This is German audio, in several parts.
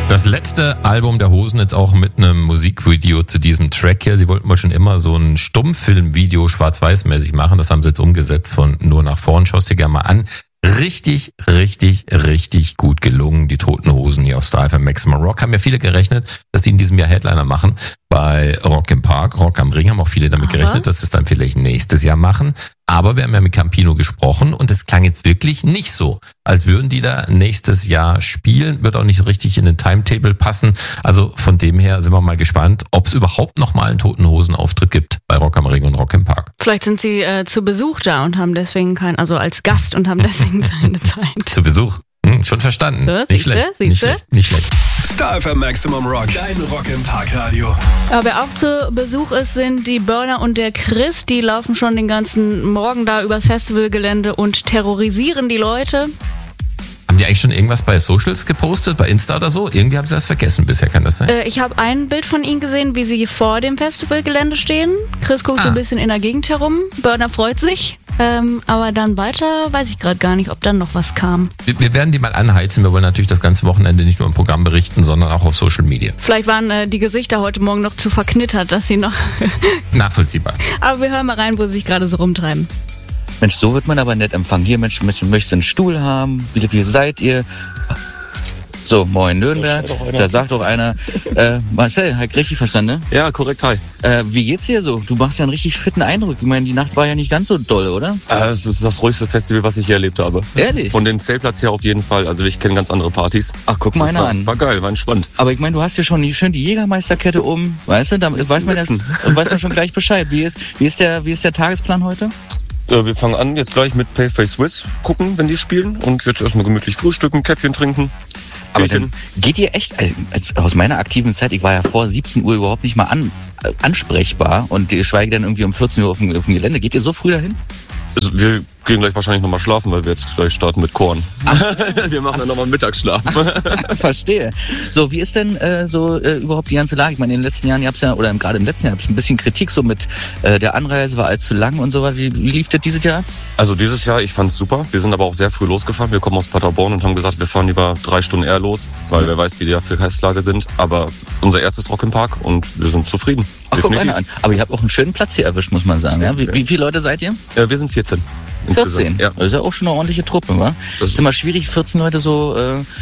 Das letzte Album der Hosen jetzt auch mit einem Musikvideo zu diesem Track hier. Sie wollten mal schon immer so ein Stummfilmvideo schwarz-weiß-mäßig machen. Das haben sie jetzt umgesetzt von Nur nach vorn. Schau es dir gerne mal an. Richtig gut gelungen. Die Toten Hosen hier auf Star FM Maximum Rock. Haben ja viele gerechnet, dass sie in diesem Jahr Headliner machen. Bei Rock im Park, Rock am Ring haben auch viele damit gerechnet, dass sie es dann vielleicht nächstes Jahr machen. Aber wir haben ja mit Campino gesprochen und es klang jetzt wirklich nicht so, als würden die da nächstes Jahr spielen. Wird auch nicht so richtig in den Timetable passen. Also von dem her sind wir mal gespannt, ob es überhaupt noch mal einen Toten Hosen Auftritt gibt bei Rock am Ring und Rock im Park. Vielleicht sind sie zu Besuch da und haben deswegen also als Gast und haben deswegen keine Zeit. Zu Besuch? Schon verstanden. So, nicht schlecht. Star FM Maximum Rock, dein Rock im Park Radio. Aber wer auch zu Besuch ist, sind die Burner und der Chris. Die laufen schon den ganzen Morgen da übers Festivalgelände und terrorisieren die Leute. Haben die eigentlich schon irgendwas bei Socials gepostet, bei Insta oder so? Irgendwie haben sie das vergessen bisher, kann das sein? Ich habe ein Bild von ihnen gesehen, wie sie vor dem Festivalgelände stehen. Chris guckt so ein bisschen in der Gegend herum. Burner freut sich. Aber dann weiter weiß ich gerade gar nicht, ob dann noch was kam. Wir werden die mal anheizen. Wir wollen natürlich das ganze Wochenende nicht nur im Programm berichten, sondern auch auf Social Media. Vielleicht waren die Gesichter heute Morgen noch zu verknittert, dass sie noch... Nachvollziehbar. Aber wir hören mal rein, wo sie sich gerade so rumtreiben. Mensch, so wird man aber nett empfangen. Hier, Mensch, möchtest du einen Stuhl haben? Wie viel seid ihr? So, moin Nürnberg. Da sagt doch einer, Marcel, hat richtig verstanden, ne? Ja, korrekt, hi. Wie geht's dir so? Du machst ja einen richtig fitten Eindruck. Ich meine, die Nacht war ja nicht ganz so doll, oder? Es ist das ruhigste Festival, was ich hier erlebt habe. Ehrlich? Von dem Zeltplatz her auf jeden Fall. Also ich kenne ganz andere Partys. Ach, guck mal einer an. War geil, war entspannt. Aber ich meine, du hast ja schon schön die Jägermeisterkette um, weißt du? Damit weiß man schon gleich Bescheid. Wie ist der Tagesplan heute? Wir fangen an jetzt gleich mit Paleface Swiss gucken, wenn die spielen. Und jetzt erstmal gemütlich frühstücken, Käffchen trinken. Aber dann geht ihr echt, also aus meiner aktiven Zeit, ich war ja vor 17 Uhr überhaupt nicht mal ansprechbar und geschweige denn irgendwie um 14 Uhr auf dem Gelände. Geht ihr so früh dahin? Also wir gehen gleich wahrscheinlich nochmal schlafen, weil wir jetzt gleich starten mit Korn. Wir machen dann nochmal Mittagsschlaf. Verstehe. So, wie ist denn überhaupt die ganze Lage? Ich meine, in den letzten Jahren gerade im letzten Jahr gab es ein bisschen Kritik so mit der Anreise, war allzu lang und so weiter. Wie lief das dieses Jahr? Also dieses Jahr, ich fand's super. Wir sind aber auch sehr früh losgefahren. Wir kommen aus Paderborn und haben gesagt, wir fahren lieber 3 Stunden eher los, weil wer weiß, wie die Verkehrslage sind. Aber unser erstes Rock im Park und wir sind zufrieden. Ach, guck einer an. Aber ihr habt auch einen schönen Platz hier erwischt, muss man sagen. Ja? Wie viele Leute seid ihr? Wir sind 14. 14? Ja. Das ist ja auch schon eine ordentliche Truppe, wa? Das ist immer schwierig, 14 Leute so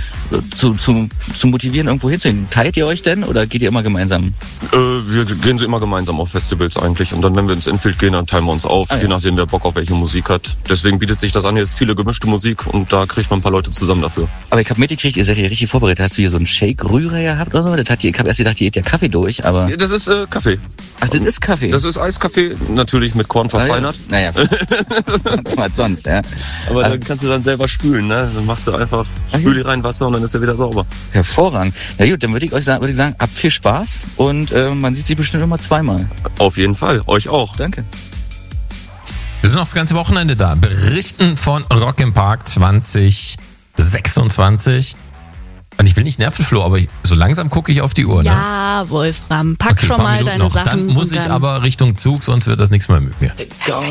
zu motivieren, irgendwo hinzugehen. Teilt ihr euch denn oder geht ihr immer gemeinsam? Wir gehen so immer gemeinsam auf Festivals eigentlich. Und dann, wenn wir ins Infield gehen, dann teilen wir uns auf, je nachdem, wer Bock auf welche Musik hat. Deswegen bietet sich das an, hier ist viele gemischte Musik und da kriegt man ein paar Leute zusammen dafür. Aber ich habe mitgekriegt, ihr seid hier richtig vorbereitet. Hast du hier so einen Shake-Rührer gehabt oder so? Ich habe erst gedacht, ihr geht ja Kaffee durch, aber... Das ist Kaffee. Ach, das ist Kaffee? Das ist Eiskaffee, natürlich mit Korn verfeinert. Naja, was sonst, ja. Aber dann kannst du dann selber spülen, ne? Dann machst du einfach Spüli rein Wasser und dann ist er wieder sauber. Hervorragend. Na gut, dann würde ich sagen, habt viel Spaß und man sieht sich bestimmt immer zweimal. Auf jeden Fall, euch auch. Danke. Wir sind auch das ganze Wochenende da. Berichten von Rock im Park 2026. Und ich will nicht nerven, Flo, aber so langsam gucke ich auf die Uhr. Ja, ne? Wolfram, pack schon mal deine noch. Sachen. Dann muss ich aber Richtung Zug, sonst wird das nichts mehr mit mir.